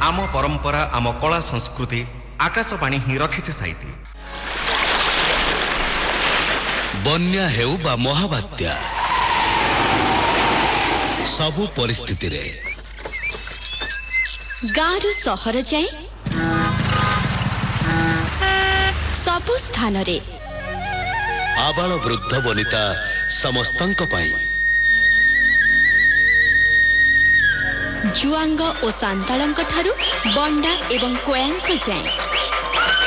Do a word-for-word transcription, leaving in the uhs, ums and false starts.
आम परंपरा आम कला संस्कृति आकाशवाणी ही रखिছে साइती। बन्या हेउ बा महाबात्या सबु परिस्थिति रे गाँव सहर जाए सबु स्थान रे आबाल वृद्ध वनिता समस्तंक पाई जुआंग और सांतालंक ठारू बंडा एवं कोयांक जाए